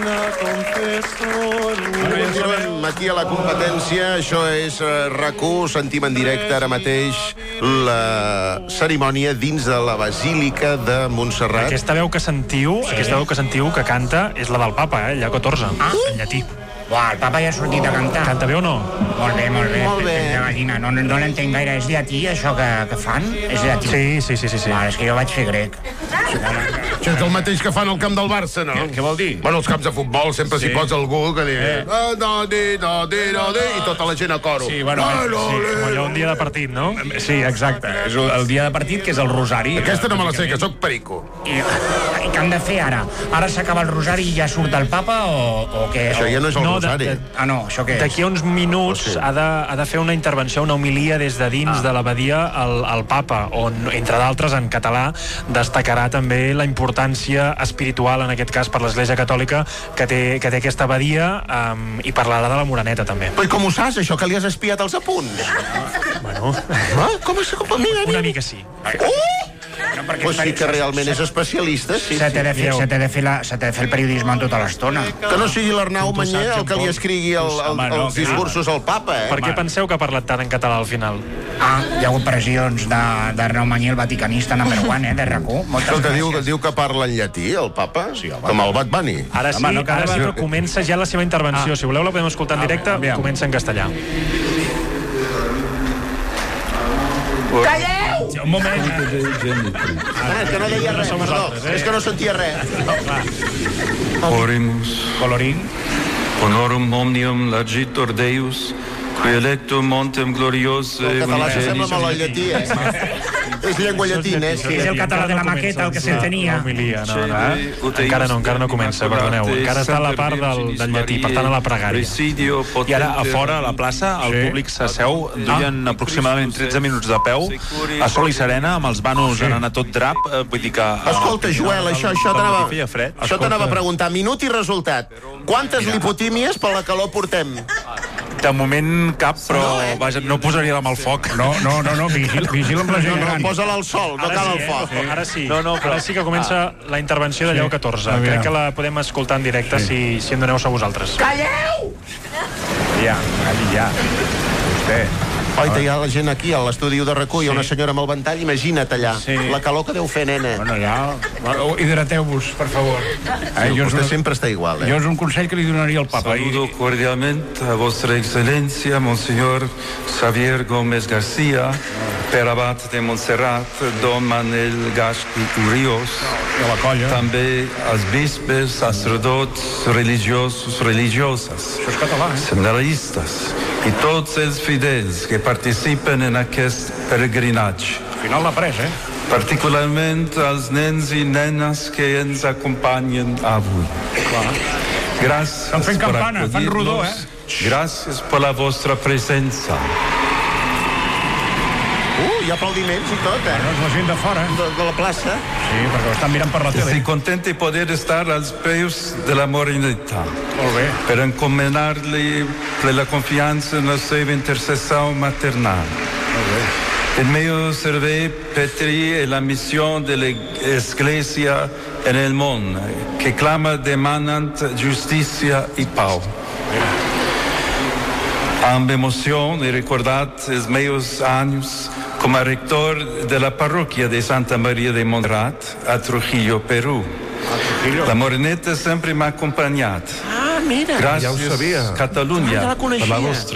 Continuem aquí a la competència. Això és RAC1. Sentim en directe ara mateix la cerimònia dins de la Basílica de Montserrat. Aquesta veu que sentiu, que canta, és la del papa, Lleó XIV, en llatí. Buah, el papa ja ha sortit a cantar. Canta bé o no? Molt bé, molt bé. Molt bé. Gallina. No l'entenc gaire. És llatí, això que fan? És llatí. Sí. Vale, és que jo vaig fer grec. Això és el mateix que fan al camp del Barça, no? Què vol dir? Bueno, els camps de futbol sempre s'hi posa algú que diu i tota la gent a coro. Sí, bueno, Com allò un dia de partit, no? Sí, exacte. És el dia de partit, que és el rosari. Aquesta no me la sé, que sóc perico. I què han de fer ara? Ara s'acaba el rosari i ja surt el papa o què? Això ja no és el rosari. Ah, no, això què és? D'aquí a uns minuts ha de fer una intervenció, una homilia des de dins de l'abadia el papa, on, entre d'altres, en català, destacarà també la importància espiritual, en aquest cas per l'Església Catòlica, que té aquesta abadia, i parlarà de la Moreneta, també. Però com ho saps, això, que li has espiat els apunts? Bueno, Com és? Mira. una mica sí. Pues sí que realment és especialista, sí. Se t'ha de fer el periodisme en tota l'estona. Que no sigui l'Arnau Manyer el que li escrigui els discursos al papa, Per què penseu que ha parlat tant en català al final? Hi ha hagut pressions d'Arnau Manyer, el vaticanista number one, de RAC1. Moltes Escolta, gràcies. diu que parla en llatí, el papa? Sí, com el Bad Bunny. Ara sí, però comença ja la seva intervenció. Si voleu la podem escoltar en directe, comença en castellà. Calleu! Un moment. És que no deia res, és que no sentia res. Oremus. Colorín. Honorum omnium lagitor Deus, qui electum montem gloriose El català s'assembla molt al llatí, És llengua llatina, sí. És el català de la maqueta, el que s'entenia. Encara no comença, perdoneu. Encara està a la part del llatí, per tant a la pregària. I ara, a fora, a la plaça, el públic s'asseu, duien aproximadament 13 minuts de peu, a sol i serena, amb els vanos anant a tot drap, vull dir que... Escolta, Joel, això Això t'anava a preguntar. Minut i resultat. Quantes lipotímies per la calor portem? De moment cap, però vaja, no posaria la mà al foc. No, vigila amb la gent gran. Posa-la al sol, no cal al foc. Ara sí, ara sí que comença la intervenció de Lleó XIV. Crec que la podem escoltar en directe si em doneu a vosaltres. Calleu! Ja. Vostè. Oita, hi ha la gent aquí, a l'estudi de RAC1, hi ha una senyora amb el ventall, imagina't allà. La calor que deu fer, nena. Bueno, ja... Hidrateu-vos, per favor. Vostè sempre està igual, Jo és un consell que li donaria al papa. Saludo cordialmente a Vostra Excelencia, Monseñor Xavier Gómez García, per abat de Montserrat, Don Manuel Gaspi Urios, també als bispes, sacerdots, religiosos, religioses, seminaristes i tots els fidels que participen en aquest peregrinatge. Al final l'ha pres, Particularment als nens i nenes que ens acompanyen avui. Gràcies Estan fent campana, fan rodó, Gràcies per la vostra presença. Hi ha aplaudiments i tot, No és la gent de fora. De la plaça. Sí, perquè ho estan mirant per la tele. Estic content de poder estar als peus de la Moreneta. Molt bé. Per encomanar-li la confiança en la seva intercessió maternal. El meu servei Petri è la missione dell'Església nel mondo, che clama demanant giustizia e pace. Amb emoció he recordat els meus anys com a rector de la parròquia de Santa Maria de Montserrat a Trujillo, Perú. La Moreneta sempre m'ha acompanyat. Mira. Gràcies, Catalunya, per la vostra